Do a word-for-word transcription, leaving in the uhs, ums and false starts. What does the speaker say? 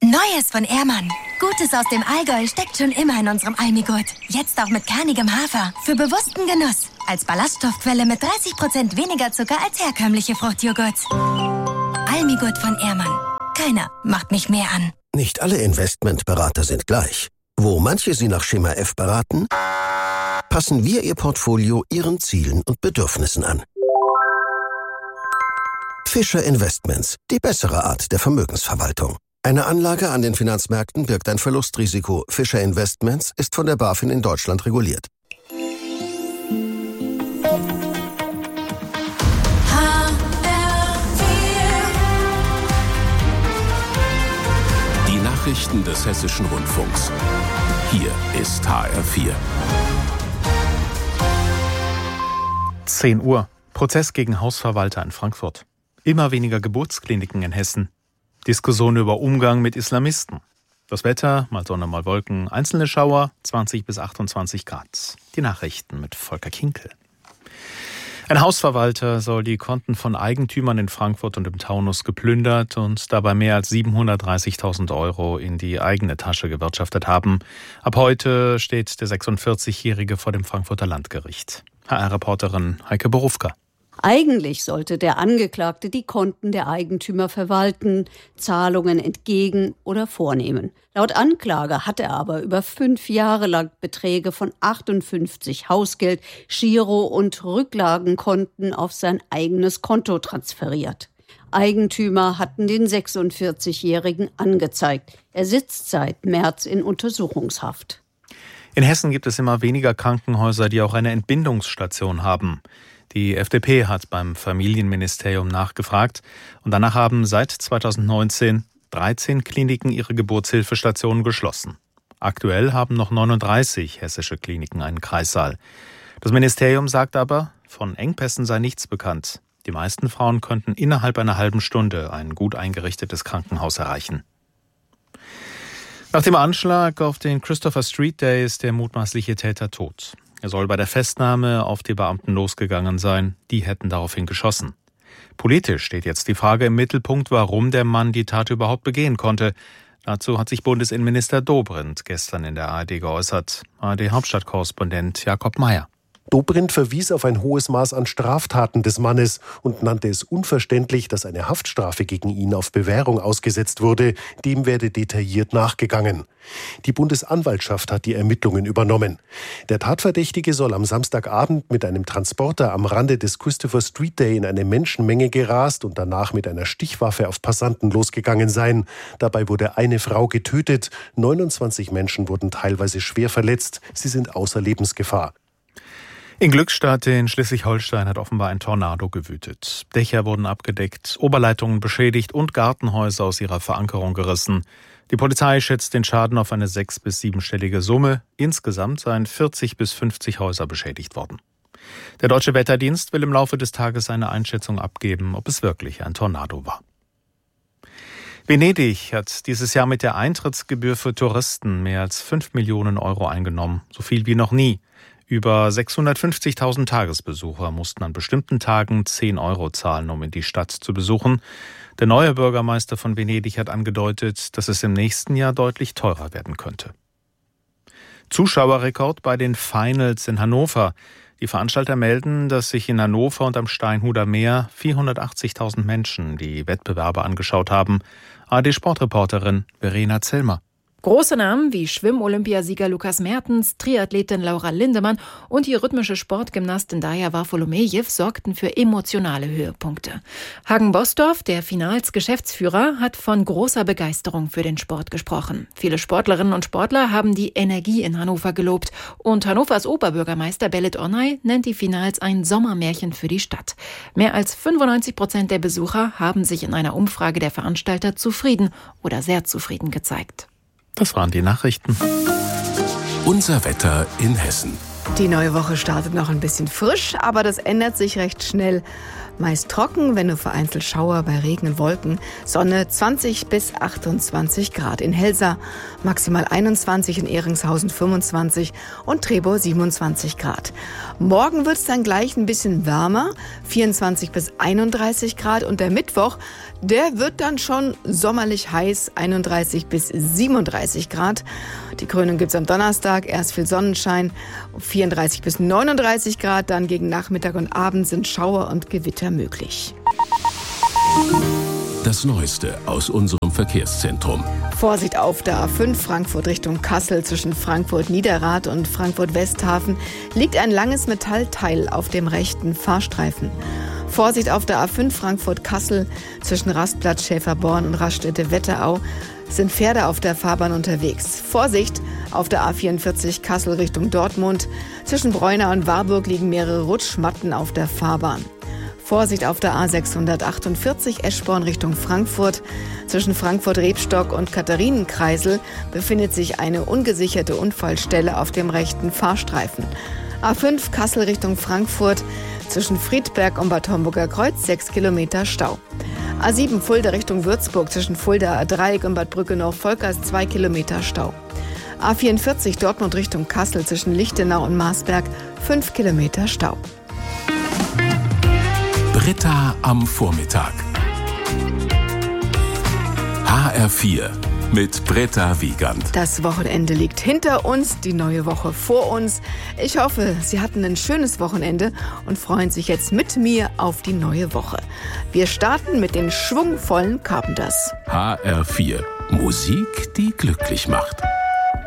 Neues von Ehrmann. Gutes aus dem Allgäu steckt schon immer in unserem Almigurt. Jetzt auch mit kernigem Hafer. Für bewussten Genuss. Als Ballaststoffquelle mit dreißig Prozent weniger Zucker als herkömmliche Fruchtjoghurts. Almigurt von Ehrmann. Keiner macht mich mehr an. Nicht alle Investmentberater sind gleich. Wo manche Sie nach Schema F beraten, passen wir Ihr Portfolio Ihren Zielen und Bedürfnissen an. Fischer Investments, die bessere Art der Vermögensverwaltung. Eine Anlage an den Finanzmärkten birgt ein Verlustrisiko. Fischer Investments ist von der BaFin in Deutschland reguliert. Die Nachrichten des Hessischen Rundfunks. Hier ist H R vier. zehn Uhr. Prozess gegen Hausverwalter in Frankfurt. Immer weniger Geburtskliniken in Hessen. Diskussion über Umgang mit Islamisten. Das Wetter, mal Sonne, mal Wolken, einzelne Schauer, zwanzig bis achtundzwanzig Grad. Die Nachrichten mit Volker Kinkel. Ein Hausverwalter soll die Konten von Eigentümern in Frankfurt und im Taunus geplündert und dabei mehr als siebenhundertdreißigtausend Euro in die eigene Tasche gewirtschaftet haben. Ab heute steht der sechsundvierzigjährige vor dem Frankfurter Landgericht. H R-Reporterin Heike Borufka. Eigentlich sollte der Angeklagte die Konten der Eigentümer verwalten, Zahlungen entgegen- oder vornehmen. Laut Anklage hat er aber über fünf Jahre lang Beträge von achtundfünfzig Hausgeld-, Giro- und Rücklagenkonten auf sein eigenes Konto transferiert. Eigentümer hatten den sechsundvierzigjährigen angezeigt. Er sitzt seit März in Untersuchungshaft. In Hessen gibt es immer weniger Krankenhäuser, die auch eine Entbindungsstation haben. Die F D P hat beim Familienministerium nachgefragt und danach haben seit zweitausendneunzehn dreizehn Kliniken ihre Geburtshilfestationen geschlossen. Aktuell haben noch neununddreißig hessische Kliniken einen Kreissaal. Das Ministerium sagt aber, von Engpässen sei nichts bekannt. Die meisten Frauen könnten innerhalb einer halben Stunde ein gut eingerichtetes Krankenhaus erreichen. Nach dem Anschlag auf den Christopher Street Day ist der mutmaßliche Täter tot. Er soll bei der Festnahme auf die Beamten losgegangen sein. Die hätten daraufhin geschossen. Politisch steht jetzt die Frage im Mittelpunkt, warum der Mann die Tat überhaupt begehen konnte. Dazu hat sich Bundesinnenminister Dobrindt gestern in der A R D geäußert. A R D-Hauptstadtkorrespondent Jakob Mayer. Dobrindt verwies auf ein hohes Maß an Straftaten des Mannes und nannte es unverständlich, dass eine Haftstrafe gegen ihn auf Bewährung ausgesetzt wurde. Dem werde detailliert nachgegangen. Die Bundesanwaltschaft hat die Ermittlungen übernommen. Der Tatverdächtige soll am Samstagabend mit einem Transporter am Rande des Christopher Street Day in eine Menschenmenge gerast und danach mit einer Stichwaffe auf Passanten losgegangen sein. Dabei wurde eine Frau getötet. neunundzwanzig Menschen wurden teilweise schwer verletzt. Sie sind außer Lebensgefahr. In Glückstadt in Schleswig-Holstein hat offenbar ein Tornado gewütet. Dächer wurden abgedeckt, Oberleitungen beschädigt und Gartenhäuser aus ihrer Verankerung gerissen. Die Polizei schätzt den Schaden auf eine sechs- bis siebenstellige Summe. Insgesamt seien vierzig bis fünfzig Häuser beschädigt worden. Der Deutsche Wetterdienst will im Laufe des Tages eine Einschätzung abgeben, ob es wirklich ein Tornado war. Venedig hat dieses Jahr mit der Eintrittsgebühr für Touristen mehr als fünf Millionen Euro eingenommen, so viel wie noch nie. Über sechshundertfünfzigtausend Tagesbesucher mussten an bestimmten Tagen zehn Euro zahlen, um in die Stadt zu besuchen. Der neue Bürgermeister von Venedig hat angedeutet, dass es im nächsten Jahr deutlich teurer werden könnte. Zuschauerrekord bei den Finals in Hannover. Die Veranstalter melden, dass sich in Hannover und am Steinhuder Meer vierhundertachtzigtausend Menschen die Wettbewerbe angeschaut haben. A R D-Sportreporterin Verena Zellmer. Große Namen wie Schwimm-Olympiasieger Lukas Mertens, Triathletin Laura Lindemann und die rhythmische Sportgymnastin Daja Wafolomejew sorgten für emotionale Höhepunkte. Hagen Bosdorf, der Finals-Geschäftsführer, hat von großer Begeisterung für den Sport gesprochen. Viele Sportlerinnen und Sportler haben die Energie in Hannover gelobt und Hannovers Oberbürgermeister Belit Onay nennt die Finals ein Sommermärchen für die Stadt. Mehr als fünfundneunzig Prozent der Besucher haben sich in einer Umfrage der Veranstalter zufrieden oder sehr zufrieden gezeigt. Das waren die Nachrichten. Unser Wetter in Hessen. Die neue Woche startet noch ein bisschen frisch, aber das ändert sich recht schnell. Meist trocken, wenn nur vereinzelt Schauer bei Regen und Wolken. Sonne zwanzig bis achtundzwanzig Grad in Helsa, maximal einundzwanzig in Ehringshausen, fünfundzwanzig und Trebor siebenundzwanzig Grad. Morgen wird es dann gleich ein bisschen wärmer, vierundzwanzig bis einunddreißig Grad. Und der Mittwoch, der wird dann schon sommerlich heiß, einunddreißig bis siebenunddreißig Grad. Die Krönung gibt es am Donnerstag, erst viel Sonnenschein, vierunddreißig bis neununddreißig Grad. Dann gegen Nachmittag und Abend sind Schauer und Gewitter möglich. Das Neueste aus unserem Verkehrszentrum. Vorsicht auf der A fünf Frankfurt Richtung Kassel. Zwischen Frankfurt-Niederrad und Frankfurt-Westhafen liegt ein langes Metallteil auf dem rechten Fahrstreifen. Vorsicht auf der A fünf Frankfurt-Kassel. Zwischen Rastplatz Schäferborn und Raststätte-Wetterau sind Pferde auf der Fahrbahn unterwegs. Vorsicht auf der A vierundvierzig Kassel Richtung Dortmund. Zwischen Breunau und Warburg liegen mehrere Rutschmatten auf der Fahrbahn. Vorsicht auf der A sechshundertachtundvierzig Eschborn Richtung Frankfurt. Zwischen Frankfurt-Rebstock und Katharinenkreisel befindet sich eine ungesicherte Unfallstelle auf dem rechten Fahrstreifen. A fünf Kassel Richtung Frankfurt. Zwischen Friedberg und Bad Homburger Kreuz sechs Kilometer Stau. A sieben Fulda Richtung Würzburg. Zwischen Fulda Dreieck und Bad Brückenau-Volkers zwei Kilometer Stau. A vierundvierzig Dortmund Richtung Kassel. Zwischen Lichtenau und Marsberg fünf Kilometer Stau. Britta am Vormittag. H R vier mit Britta Wiegand. Das Wochenende liegt hinter uns, die neue Woche vor uns. Ich hoffe, Sie hatten ein schönes Wochenende und freuen sich jetzt mit mir auf die neue Woche. Wir starten mit den schwungvollen Carpenters. H R vier. Musik, die glücklich macht.